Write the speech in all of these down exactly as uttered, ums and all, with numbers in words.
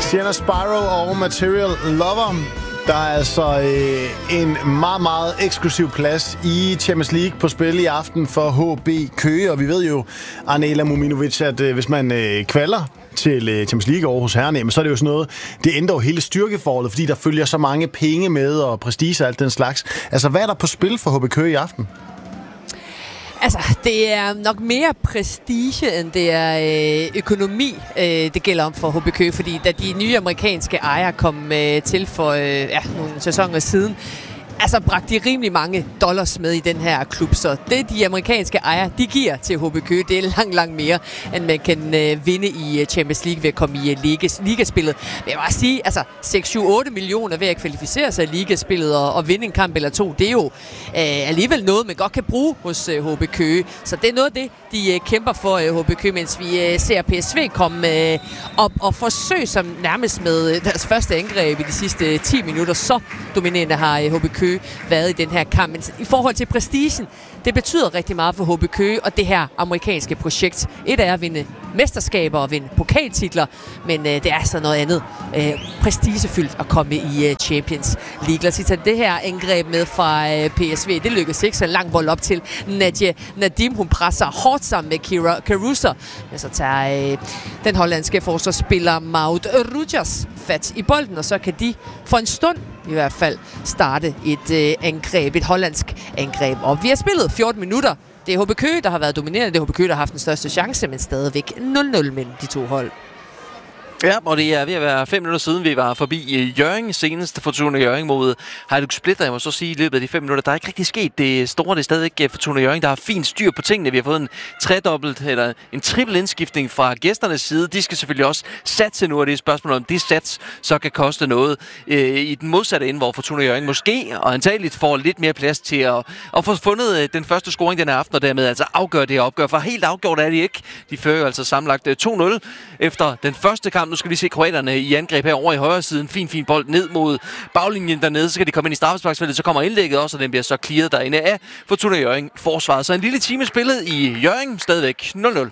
Sienna Spyro og Material Lover. Der er altså øh, en meget, meget eksklusiv plads i Champions League på spil i aften for H B Køge. Og vi ved jo, Arnela Muminovic, at øh, hvis man øh, kvalder til øh, Champions League over hos herrerne, så er det jo sådan noget, det ændrer jo hele styrkeforholdet, fordi der følger så mange penge med og prestige og alt den slags. Altså, hvad er der på spil for H B Køge i aften? Altså, det er nok mere prestige, end det er øh, økonomi, øh, det gælder om for H B Køge, fordi da de nye amerikanske ejere kom øh, til for øh, ja, nogle sæsoner siden, altså bragte de rimelig mange dollars med i den her klub, så det de amerikanske ejere, de giver til H B Køge, det er langt, langt mere, end man kan øh, vinde i Champions League ved at komme i uh, ligas, ligaspillet. Men jeg vil bare sige, altså seks syv otte millioner ved at kvalificere sig i ligaspillet og, og vinde en kamp eller to, det er jo øh, alligevel noget, man godt kan bruge hos øh, H B Køge. Så det er noget af det, de øh, kæmper for øh, H B Køge, mens vi øh, ser P S V komme øh, op og forsøge som nærmest med deres første angreb i de sidste øh, ti minutter. Så dominerende har øh, H B Køge været i den her kamp. Men i forhold til prestigen, det betyder rigtig meget for H B Køge og det her amerikanske projekt. Et er at vinde mesterskaber og vinde pokaltitler, men øh, det er så noget andet øh, prestigefyldt at komme i øh, Champions League. Lad os tage det her angreb med fra øh, P S V. Det lykkedes ikke, så en lang bold op til Nadia Nadim. Hun presser hårdt sammen med Kira Caruso, men så tager øh, den hollandske forsvarsspiller Maud Rogers fat i bolden, og så kan de for en stund i hvert fald starte et øh, angreb, et hollandsk angreb. Og vi har spillet fjorten minutter. Det er H B Køge, der har været dominerende. Det er H B Køge, der har haft den største chance, men stadigvæk nul nul mellem de to hold. Ja, og det er ved at være fem minutter siden, vi var forbi Hjørring senest. Fortuna Hjørring mod Hajduk Split. Jeg må så sige, i løbet af de fem minutter, der er ikke rigtig sket det store. Det er stadigvæk Fortuna Hjørring, der har fint styr på tingene. Vi har fået en tredobbelt, eller en triple indskiftning fra gæsternes side. De skal selvfølgelig også satse nu, og det er spørgsmål om det sats så kan koste noget øh, i den modsatte ende, hvor Fortuna Hjørring måske og antageligt får lidt mere plads til at, at få fundet den første scoring den aften, og dermed altså afgøre det her opgør. For helt afgjort er de ikke. De fører altså sammenlagt to nul efter den første kamp. Nu skal vi se kroaterne i angreb her over i højre siden. Fin, fin bold ned mod baglinjen dernede. Så skal de komme ind i straffesparksfeltet. Så kommer indlægget også, og den bliver så clearet derinde af Fortuna Hjørring forsvaret. Så en lille time spillet i Hjørring. Stadigvæk nul nul.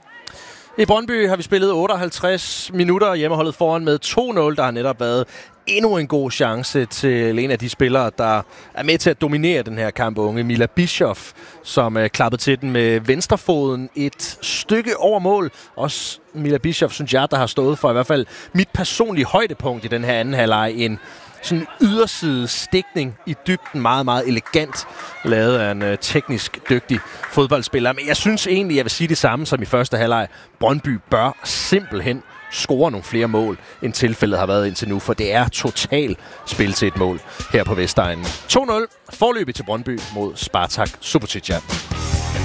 I Brøndby har vi spillet otteoghalvtreds minutter. Hjemmeholdet foran med to nul. Der har netop været endnu en god chance til en af de spillere, der er med til at dominere den her kamp, unge Mila Bischoff, som øh, klappede til den med venstrefoden et stykke over mål. Også Mila Bischoff, synes jeg, der har stået for i hvert fald mit personlige højdepunkt i den her anden halvleg. En sådan en yderside stikning i dybden, meget, meget elegant, lavet af en øh, teknisk dygtig fodboldspiller. Men jeg synes egentlig, jeg vil sige det samme som i første halvleg. Brøndby bør simpelthen score nogle flere mål, end tilfældet har været indtil nu, for det er totalt spil til et mål her på Vestegnen. to nul forløbig til Brøndby mod Spartak Subotica.